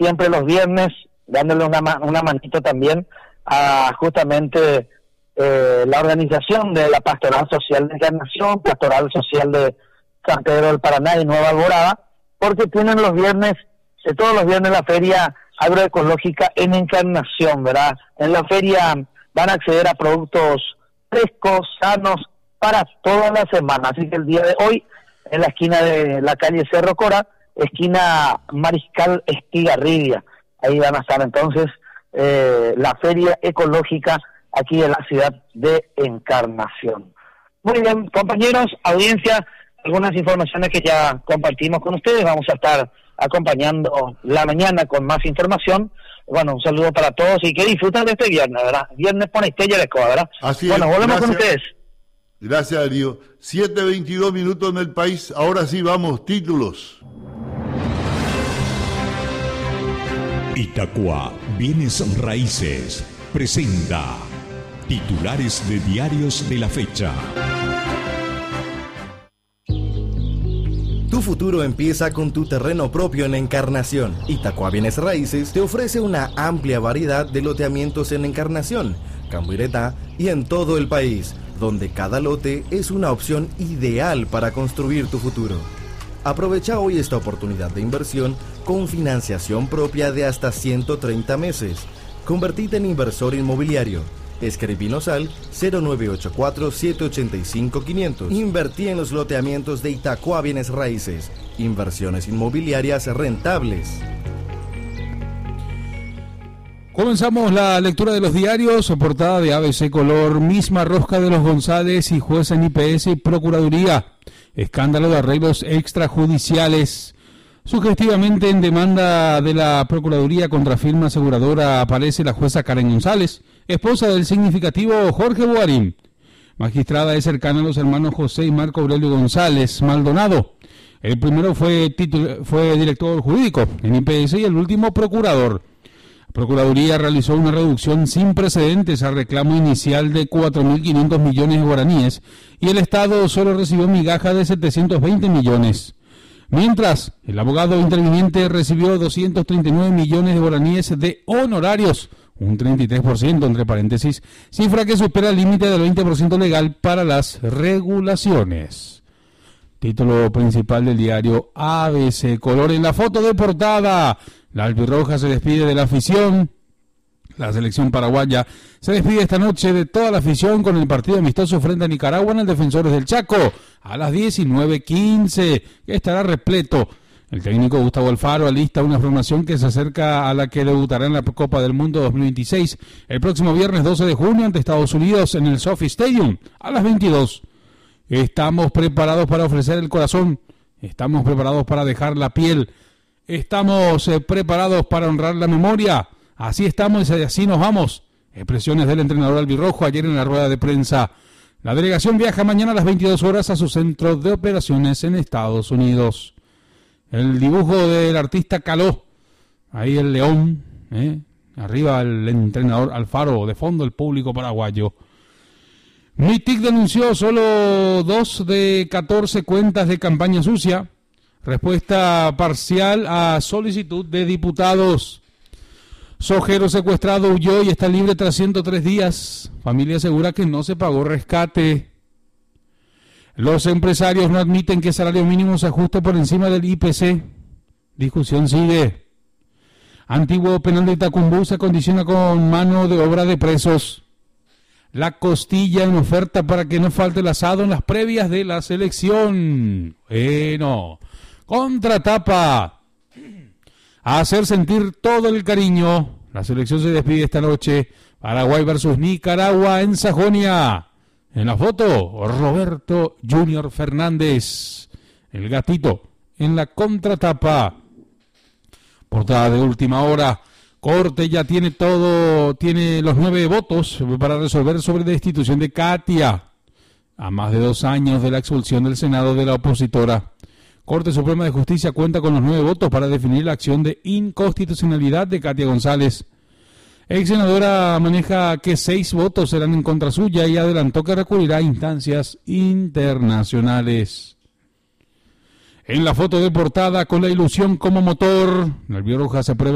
siempre los viernes, dándole una manito también a justamente la organización de la Pastoral Social de Encarnación, Pastoral Social de San Pedro del Paraná y Nueva Alborada, porque tienen los viernes, todos los viernes la feria agroecológica en Encarnación, ¿verdad? En la feria van a acceder a productos frescos, sanos, para toda la semana. Así que el día de hoy, en la esquina de la calle Cerro Cora, esquina Mariscal Estigarribia, ahí van a estar entonces la feria ecológica aquí en la ciudad de Encarnación. Muy bien, compañeros, audiencia, algunas informaciones que ya compartimos con ustedes. Vamos a estar acompañando la mañana con más información. Bueno, un saludo para todos y que disfruten de este viernes, ¿verdad? Viernes por Estella de Escobar, ¿verdad? Así bueno, es, volvemos gracias. con ustedes. Gracias, Darío. 7:22 minutos en el país. Ahora sí vamos, títulos. Itacua Bienes Raíces presenta titulares de diarios de la fecha. Tu futuro empieza con tu terreno propio en Encarnación. Itacua Bienes Raíces te ofrece una amplia variedad de loteamientos en Encarnación, Cambuiretá y en todo el país, donde cada lote es una opción ideal para construir tu futuro. Aprovecha hoy esta oportunidad de inversión con financiación propia de hasta 130 meses. Convertite en inversor inmobiliario. Escribinos al 0984-785-500. Invertí en los loteamientos de Itacua Bienes Raíces. Inversiones inmobiliarias rentables. Comenzamos la lectura de los diarios, portada de ABC Color, misma rosca de los González y juez en IPS y Procuraduría. Escándalo de arreglos extrajudiciales. Sugestivamente en demanda de la Procuraduría contra firma aseguradora aparece la jueza Karen González, esposa del significativo Jorge Boarín. Magistrada es cercana a los hermanos José y Marco Aurelio González Maldonado. El primero fue director jurídico en IPS y el último procurador. Procuraduría realizó una reducción sin precedentes al reclamo inicial de 4.500 millones de guaraníes y el Estado solo recibió migaja de 720 millones. Mientras, el abogado interviniente recibió 239 millones de guaraníes de honorarios, un 33% entre paréntesis, cifra que supera el límite del 20% legal para las regulaciones. Título principal del diario ABC Color en la foto de portada. La albirroja se despide de la afición. La selección paraguaya se despide esta noche de toda la afición con el partido amistoso frente a Nicaragua en el Defensores del Chaco a las 19:15, que estará repleto. El técnico Gustavo Alfaro alista una formación que se acerca a la que debutará en la Copa del Mundo 2026 el próximo viernes 12 de junio ante Estados Unidos en el SoFi Stadium a las 22. Estamos preparados para ofrecer el corazón, estamos preparados para dejar la piel, estamos preparados para honrar la memoria. Así estamos y así nos vamos. Expresiones del entrenador albirrojo ayer en la rueda de prensa. La delegación viaja mañana a las 22 horas a su centro de operaciones en Estados Unidos. El dibujo del artista Caló. Ahí el león. Arriba el entrenador Alfaro. De fondo el público paraguayo. MITIC denunció solo 2 de 14 cuentas de campaña sucia. Respuesta parcial a solicitud de diputados. Sojero secuestrado huyó y está libre tras 103 días. Familia asegura que no se pagó rescate. Los empresarios no admiten que el salario mínimo se ajuste por encima del IPC. Discusión sigue. Antiguo penal de Itacumbú se acondiciona con mano de obra de presos. La costilla en oferta para que no falte el asado en las previas de la selección. Bueno, contratapa. A hacer sentir todo el cariño. La selección se despide esta noche. Paraguay versus Nicaragua en Sajonia. En la foto, Roberto Junior Fernández. El gatito en la contratapa. Portada de última hora. Corte ya tiene todo, tiene los 9 votos para resolver sobre la destitución de Katia. A más de 2 años de la expulsión del Senado de la opositora. Corte Suprema de Justicia cuenta con los 9 votos para definir la acción de inconstitucionalidad de Katia González. Ex senadora maneja que 6 votos serán en contra suya y adelantó que recurrirá a instancias internacionales. En la foto de portada, con la ilusión como motor, la albirroja se prevé